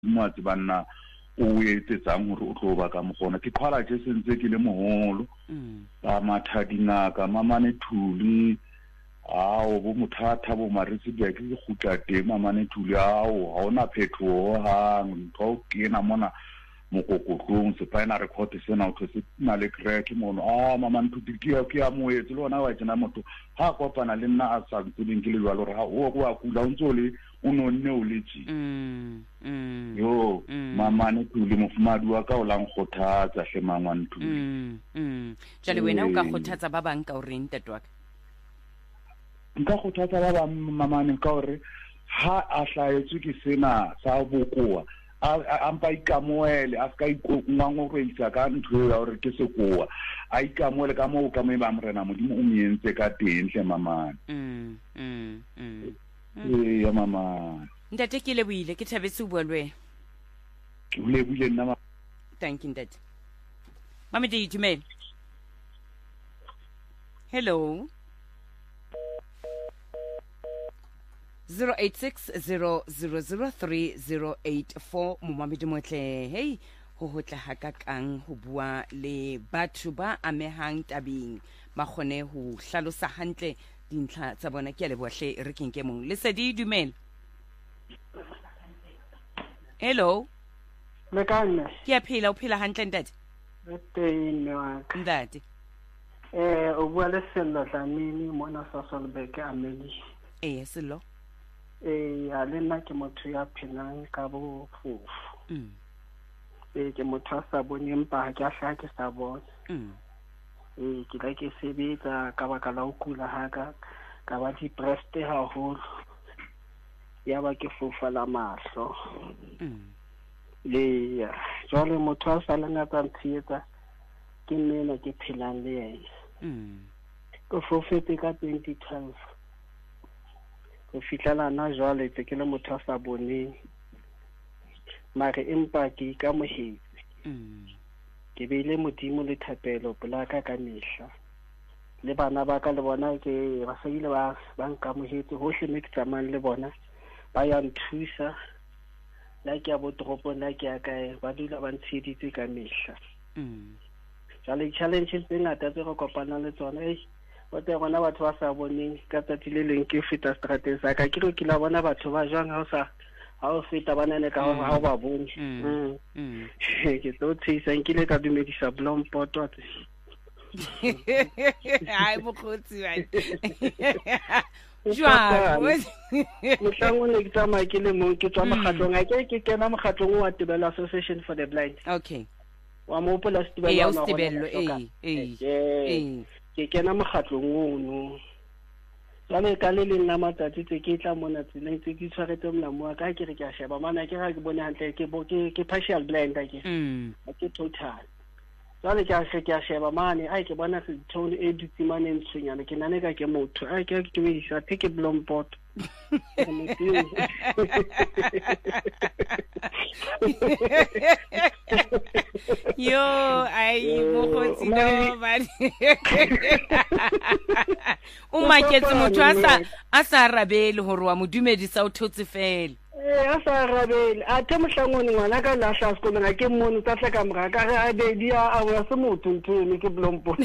motse banna o etsetsang hore o tlo ba ka mogona ke qhwala je sentse ke le moholo ba mathadingaka mamane thuli ao bo mothata bo maritse dia ke gutla teng mamane thuli ao ha ona phetho ha ntho ke na mona mokokotlong sepaina record sena o those na le crack mono mamane thuli ke ya moetse le ona wa tsena motho ha kopana le nna a sa tsebeng ke le jwa lore ha o go a kula o ntse le o nonne o letsi yo mamane thuli mofumadi wa ka o lang khothatsa hle mangwane thuli jale wena o ka khothatsa ba bang ka o reng tetwaka nka khothatsa ba ba mamane ka hore ha a hlaetswe ke sena sa bokoa a mpa ikamoele a ska ikongwango go isa ka ntho ya hore ke sekoa a ikamoele ka mo ka mo ba morena modimo o mientse ka teng hle mamane ya mama ntate ke le buile ke thabetse bua le wena ke le buile nna thank you ntate mama di dumela hello 0860003084 momamedi motle hey ho hotla hakakang ho bua le batho ba amehang tabeng ba khone ho hlalosa hantle dintlha tsa bona ke a le bohle re kenke mong le sedi dumela hello le kana ke a phela o phela hantle ntate teng ntate o bua le sello tlamini mona sa Solberg ameli sello a le nna ke motho ya phelang ka bo fofu ke motho a sa bone empa ha ke a hlaka ke sa bona ke la ke sebetsa ka baka la ho kula haka ka ba depressed haholo ya ba ke fofala mahlo le jwale motho a sa lengata ntshietsa ke nna ke phelang le yena ke fofetse ka 2012 go fitlhela na jwale tse ke le motho a sa boneng mare empa ke ka mohetse ke beile modimo le thapelo polaka ka mehla le bana ba ka le bona ke ba saile ba nka mohetse hohle me ke tsamang le bona ba ya nthusa la ke a botropo la ke a kae ba dula ba ntsheditse ka mehla jale challenges tse ngata tse go kopana le tsona o te gona batho ba sa boneng ka tsatsi le leng ke feta strateng sa ka ke re ke la bona batho ba jwang ha o feta banane ka ha o ba bone ke tlo tsisa nkile ka dumedisa blompoto ai bokgotsi wa jwa motlango ne ke tsamaya ke le mong ke tswa mokgatlong a ke kena mokgatlong wa Tebello Association for the Blind okay wa mo pola Tebello ke kena mokgatlong ono jale ka le leng la matsatsi tse ke tla mona tseleng tse ke tshwaretse molamo wa ka ke re ke a sheba mana ke ga ke bone hantle ke partial blind ke total jale ke a sheba mane ai ke bona se tone e dutse mane ntshwenyana ke nane ka ke motho ai ke ke bedisa take blompoto yo ai mokgotsi no bad o maketse motho a sa rabele hore wa modumedisa o thotse fela a sa rabele a te mohlangone ngwana ka lahla sekolong a ke mmono tsa tleka mora ka re a bedi a wa se motho ntene ke blompoto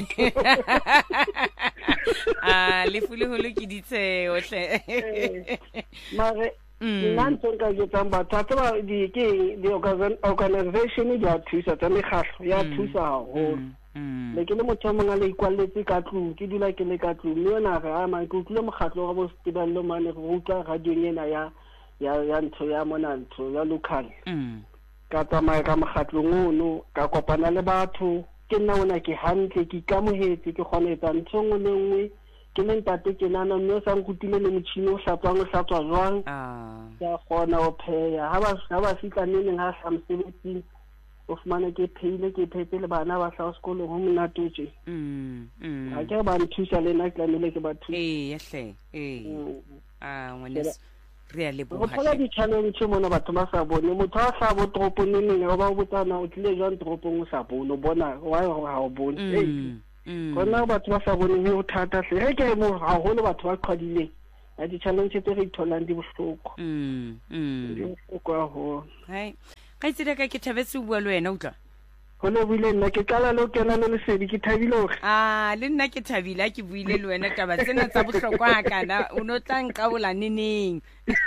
le fule holo ke ditse ohle mare nantso ka ke tsamba tsatsa di organization di a thusa tsa megahlo ya thusa haholo le ke le motho mongwe le ikwalletse ka tlung ke dula ke le ka tlung mme yona ga a ma ke utlwe mokgatlo wa bo Tebello mane go utlwa radio ena ya ntho ya mona ntho ya local ka tsamaya ka mokgatlong ono ka kopana le batho ke nna ona ke hantle ke ikamohetse ke kgonetsa ntho ngwe le nngwe ke le ntate ke nana mme sa nkutile le motšhini o hlatswa jwang ya kgona ho pheya ha ba fitla neng ha sa mosebetsing o fumana ke phehile ke phetse le bana ba hla sekolong ho monatotse ha ke ba nthusa le nna ke tlamehile ke ba thusa yehle ngwanes re a leboha go di challenge mona batho ba sa bone motho a sa bo toropong neng ga ba botsana o tlile jwang toropong o sa bone o bona wa ha o bone gona batho ba sa bone ho thata hle ge ke mo haholo batho ba qhwadileng a di-challenge tse re itholang di bohloko di bohloko haholo. Ga itsile ka ke thabetse o bua le wena utlwa go le buile nna ke qala le ho kena le lesedi ke thabile hore le nna ke thabile ke buile le wena taba tsena tsa bohlokwa kana o no tla nqabola neneng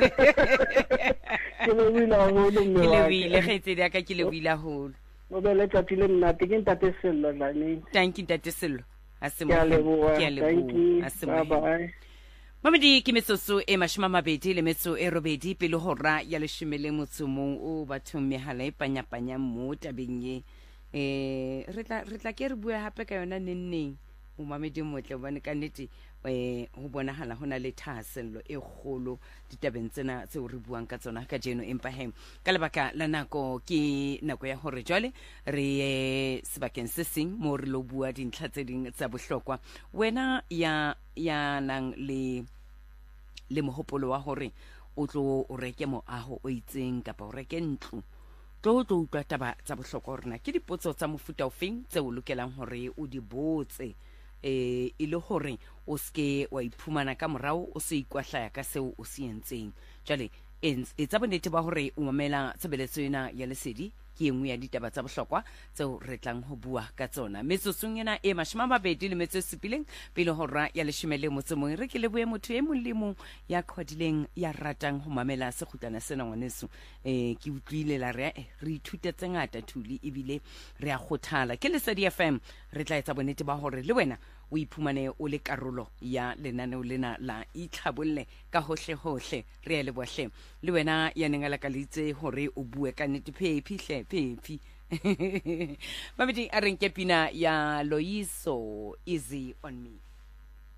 ke le buile haholo mme ke le buile ga itsile ka ke le buile haholo mo bele tla tile nna ke ntate sello lane thank you ntate sello a se mo ke a leboha a se mo bye. Mamedi ke metsotso e 28 pele hora ya 10 o bathong mehala e panyapanya mo tabeng ye re tla ke re bua hape ka yona nenneng o mamedi motle bone ka nnete ho bonahala hona le thasello e kgolo ditabeng tsena tse o re buang ka tsona ka jeno empa ka lebaka la nako ke nako ya hore jwale re sebakeng se seng mo re lo bua dintlha tse ding tsa bohlokwa wena ya nang le mohopolo wa hore o tlo o reke moaho o itseng kapa o reke ntlo tlo utlwa taba tsa bohlokwa rena ke dipotso tsa mofuta ofeng tse o lokelang hore o di botse ile hore o ske wa iphumana ka morao o se ikwahlaya ka seo o se entseng jale etsa bonnete ba hore o mamela tshebeletso ena ya lesedi ke engwe ya ditaba tsa bohlokwa tseo re tlang ho bua ka tsona metsotsong ena e 27 pele hora ya 11 re ke le bue motho e mong le mong ya khodileng ya ratang ho mamela se khutlana sena ngwaneso ke utlwile la re ithutetse ngata thuli ebile re a khothala ke Lesedi FM re tla etsa bonnete ba hore le wena o iphumane o le karolo ya lenaneo lena la itlhabolle ka hohle re a le bohle le wena ya nengala ka litse hore o bue ka nnete phephi Mamedi a renke pina ya Loiso Easy on Me.